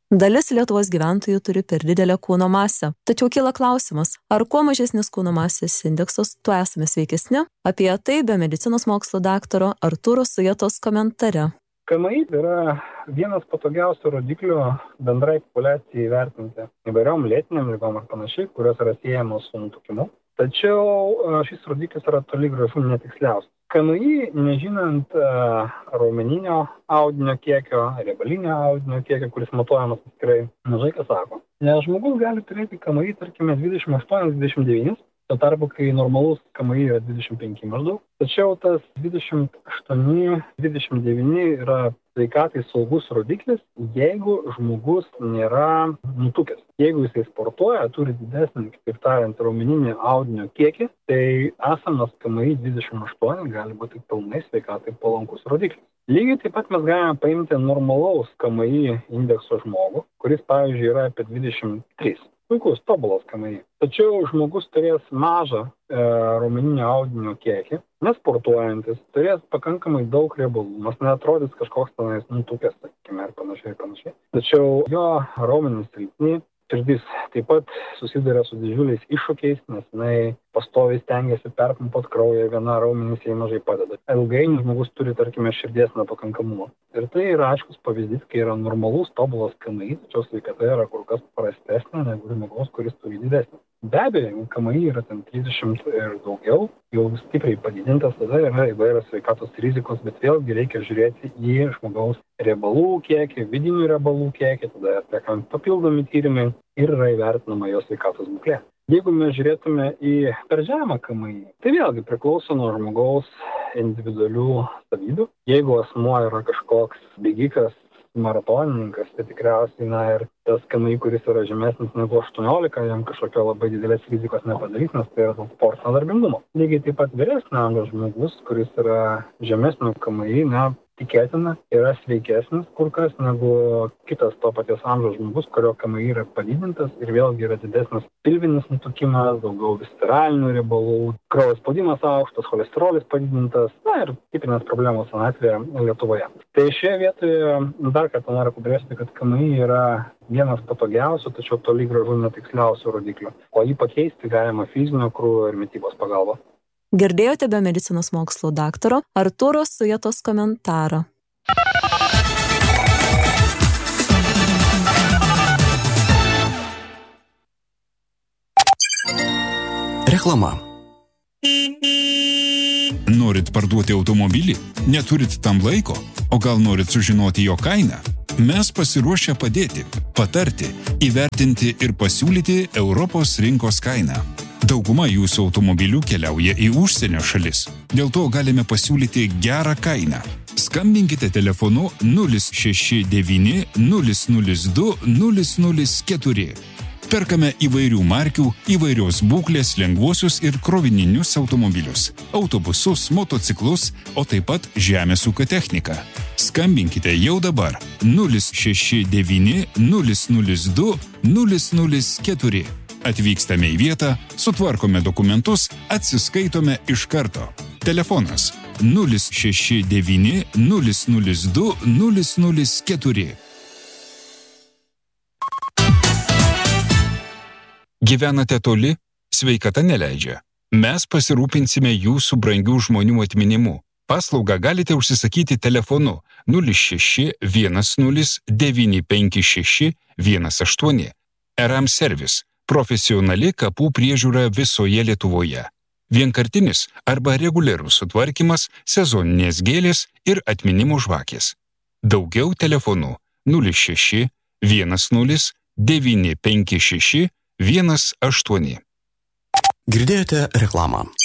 Dalis Lietuvos gyventojų turi per didelę kūno masę. Tačiau kyla klausimas, ar kuo mažesnis kūno masės indeksas, tuo esame sveikesni? Apie tai biomedicinos mokslo daktaro Artūro Sujatos komentare. KMI yra vienas patogiausių rodiklių bendrai populiacijai įvertinti įvairiom lėtiniam ligom ar panašiai, kurios yra siejamos su nutukimu. Tačiau šis rodiklis yra toli gražu netiksliausias. KMI, nežinant raumeninio audinio kiekio, riebalinio audinio kiekio, kuris matuojamas atskirai, mažai ką sako. Nes žmogus gali turėti KMI, tarkime, 28-29, tuo tarpu, kai normalus KMI yra 25 maždaug. Tačiau tas 28-29 yra sveikatai saugus rodiklis, jeigu žmogus nėra nutukęs. Jeigu jisai sportuoja, turi didesnį, kaip tariant, raumeninį audinio kiekį, tai esamas KMI 28 gali būti pilnai sveikatai palankus rodiklis. Lygiai taip pat mes galime paimti normalaus KMI indekso žmogų, kuris, pavyzdžiui, yra apie 23. Puikus, tobulas KMI. Tačiau žmogus turės mažą raumeninio audinio kiekį, nesportuojantis, turės pakankamai daug riebalų, nors neatrodys kažkoks tenais nutukęs, sakykime, ir panašiai. Tačiau jo raumenys silpni, širdis taip pat susiduria su didžiuliais iššūkiais, nes jinai pastoviai stengiasi perpumpuoti kraują, viena raumenys jai mažai padeda. Ilgainiui žmogus turi, tarkime, širdies nepakankamumą. Ir tai yra aiškus pavyzdys, kai yra normalus, tobulas KMI, tačiau sveikata yra kur kas prastesnė negu žmogaus, kuris turi didesnį. Be abejo, jeigu KMI yra ten 30 ir daugiau, jau stipriai padidintas, tada yra įvairios sveikatos rizikos, bet vėlgi reikia žiūrėti į žmogaus riebalų kiekį, vidinių riebalų kiekį, tada atliekant papildomi tyrimai ir yra įvertinama jo sveikatos būklė. Jeigu mes žiūrėtume į per žemą KMI, tai vėlgi priklauso nuo žmogaus individualių savybių. Jeigu asmuo yra kažkoks bėgikas, maratonininkas, tai tikriausiai, ir tas KMI, kuris yra žemesnis negu 18, jam kažkokio labai didelės rizikos nepadarys, nes tai yra sportinio darbingumo. Lygiai taip pat vyresnio amžiaus žmogus, kuris yra žemesnio KMI, tikėtina, yra sveikesnis kur kas negu kitas to paties amžiaus žmogus, kurio KMI yra padidintas ir vėlgi yra didesnis pilvinis nutukimas, daugiau visceralinių riebalų, kraujo spaudimas aukštas, cholesterolis padidintas, ir tipinės problemos senatvėje Lietuvoje. Tai šioje vietoje dar kartą noriu pabrėžti, kad KMI yra vienas patogiausių, tačiau toli gražu netiksliausių rodiklių, o jį pakeisti galima fizinio krūvio ir mitybos pagalba. Girdėjote biomedicinos mokslo daktaro Artūro Sujatos komentarą. Reklama. Norit parduoti automobilį? Neturit tam laiko? O gal norit sužinoti jo kainą? Mes pasiruošę padėti, patarti, įvertinti ir pasiūlyti Europos rinkos kainą. Dauguma jūsų automobilių keliauja į užsienio šalis. Dėl to galime pasiūlyti gerą kainą. Skambinkite telefonu 069 002 004. Perkame įvairių markių, įvairios būklės lengvuosius ir krovininius automobilius, autobusus, motociklus, o taip pat žemės ūkio techniką. Skambinkite jau dabar 069 002 004. Atvykstame į vietą, sutvarkome dokumentus, atsiskaitome iš karto. Telefonas 069 002 004. Gyvenate toli? Sveikata neleidžia. Mes pasirūpinsime jūsų brangių žmonių atminimu. Paslaugą galite užsisakyti telefonu 06 10 956 18. Eram Service. Profesionali kapų priežiūra visoje Lietuvoje. Vienkartinis arba reguliarus sutvarkymas, sezoninės gėlės ir atminimo žvakės. Daugiau telefonu 06 10 956 18. Girdėjote reklamą.